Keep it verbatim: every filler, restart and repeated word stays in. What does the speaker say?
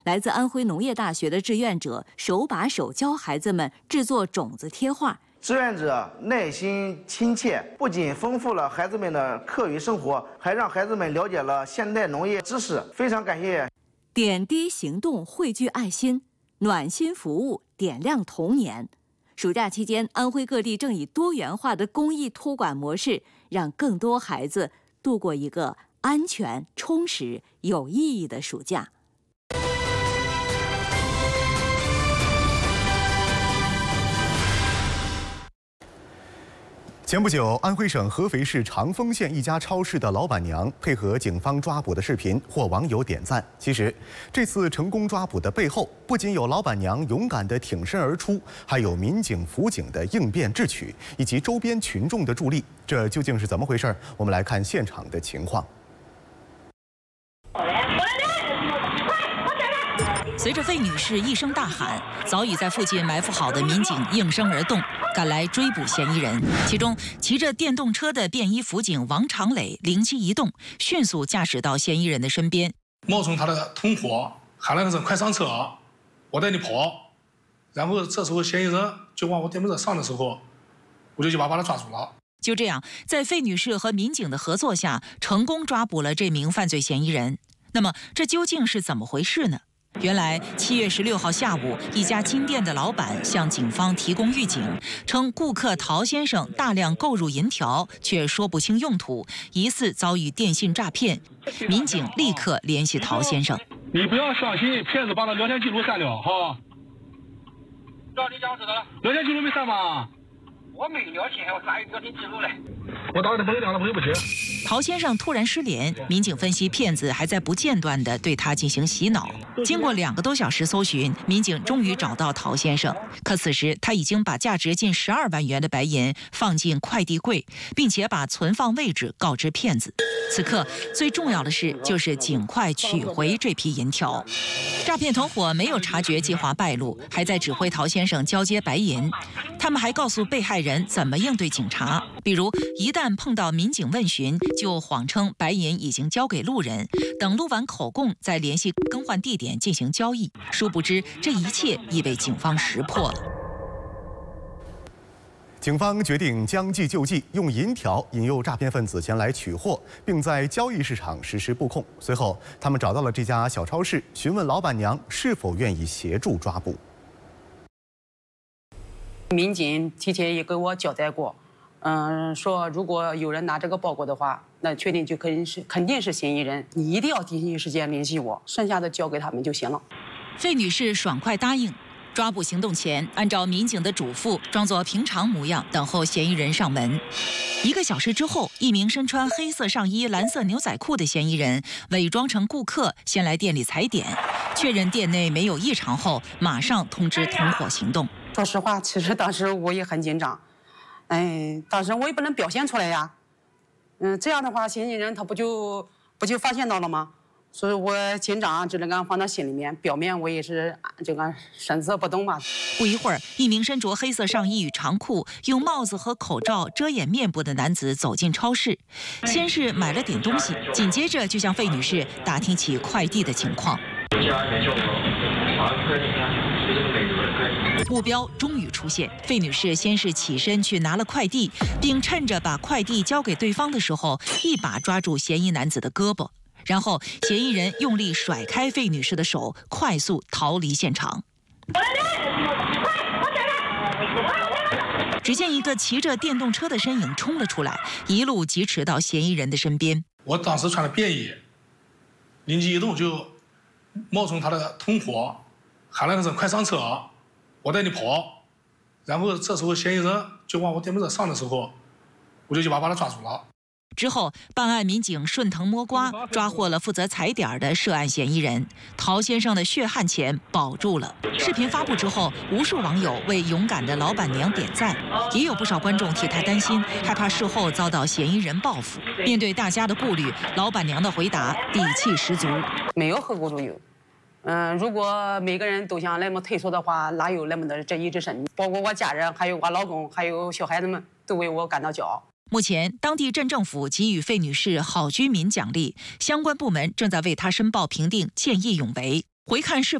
来自安徽农业大学的志愿者手把手教孩子们制作种子贴画。 志愿者耐心亲切，不仅丰富了孩子们的课余生活，还让孩子们了解了现代农业知识。非常感谢！ 点滴行动汇聚爱心，暖心服务点亮童年。暑假期间，安徽各地正以多元化的公益托管模式，让更多孩子度过一个安全、充实、有意义的暑假。 前不久，安徽省合肥市长丰县一家超市的老板娘配合警方抓捕的视频获网友点赞。其实，这次成功抓捕的背后，不仅有老板娘勇敢地挺身而出，还有民警辅警的应变智取，以及周边群众的助力。这究竟是怎么回事？我们来看现场的情况。 随着费女士一声大喊，早已在附近埋伏好的民警应声而动，赶来追捕嫌疑人。其中，骑着电动车的便衣辅警王长磊灵机一动，迅速驾驶到嫌疑人的身边， 冒充他的同伙，喊了个声“快上车，我带你跑”。然后这时候嫌疑人就往我电瓶车上的时候，我就一把把他抓住了。 就这样，在费女士和民警的合作下，成功抓捕了这名犯罪嫌疑人。那么，这究竟是怎么回事呢？原来，七月十六号下午，一家金店的老板向警方提供预警，称顾客陶先生大量购入银条，却说不清用途，疑似遭遇电信诈骗。民警立刻联系陶先生。 你不要相信骗子把他聊天记录删了，哈。 照你讲知道了。 聊天记录没删吗？ 我没聊天，我哪有聊天记录嘞？ 我打给他朋友讲了，朋友不接。 陶先生突然失联，民警分析骗子还在不间断地对他进行洗脑。经过两个多小时搜寻，民警终于找到陶先生。可此时他已经把价值近十二万元的白银放进快递柜，并且把存放位置告知骗子。此刻最重要的事就是尽快取回这批银条。诈骗团伙没有察觉计划败露，还在指挥陶先生交接白银。他们还告诉被害人怎么应对警察，比如一旦碰到民警问询，就谎称白银已经交给路人，等录完口供再联系更换地点进行交易。殊不知，这一切已被警方识破了。 警方决定将计就计，用银条引诱诈骗分子前来取货，并在交易市场实施布控。随后，他们找到了这家小超市，询问老板娘是否愿意协助抓捕。 民警提前也给我交代过，嗯，说如果有人拿这个包裹的话，那确定就肯定是肯定是嫌疑人，你一定要第一时间联系我，剩下的交给他们就行了。 费女士爽快答应。抓捕行动前，按照民警的嘱咐，装作平常模样等候嫌疑人上门。一个小时之后，一名身穿黑色上衣、蓝色牛仔裤的嫌疑人伪装成顾客，先来店里踩点，确认店内没有异常后，马上通知同伙行动。 说实话，其实当时我也很紧张，哎，当时我也不能表现出来呀，嗯，这样的话，嫌疑人他不就不就发现到了吗？所以我紧张只能敢放到心里面，表面我也是就敢神色不动吧。 不一会儿，一名身着黑色上衣与长裤，用帽子和口罩遮掩面部的男子走进超市，先是买了点东西，紧接着就向费女士打听起快递的情况。目标终于出现，费女士先是起身去拿了快递，并趁着把快递交给对方的时候，一把抓住嫌疑男子的胳膊。然后，嫌疑人用力甩开费女士的手，快速逃离现场。只见一个骑着电动车的身影冲了出来，一路疾驰到嫌疑人的身边。 我当时穿了便衣，灵机一动就冒充他的同伙，喊了个声“快上车，我带你跑”。然后这时候嫌疑人就往我电瓶车上的时候，我就一把把他抓住了。 之后，办案民警顺藤摸瓜，抓获了负责踩点的涉案嫌疑人。陶先生的血汗钱保住了。视频发布之后，无数网友为勇敢的老板娘点赞，也有不少观众替她担心，害怕事后遭到嫌疑人报复。面对大家的顾虑，老板娘的回答底气十足： 没有后顾之忧。嗯，如果每个人都像那么退缩的话，哪有那么的正义之身？包括我家人，还有我老公，还有小孩子们，都为我感到骄傲。 目前，当地镇政府给予费女士好居民奖励，相关部门正在为她申报评定见义勇为。 回看是